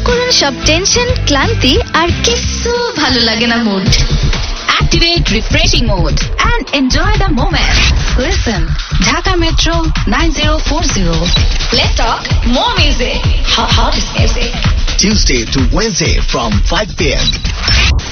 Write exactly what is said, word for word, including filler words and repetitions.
করুন সব টেনশন, ক্লান্তি আর কিছু ভালো লাগে না mood. Activate refreshing mode and enjoy the moment. Listen, Dhaka Metro ninety forty. Let's talk more music. Hot, hottest music. Tuesday to Wednesday from five p m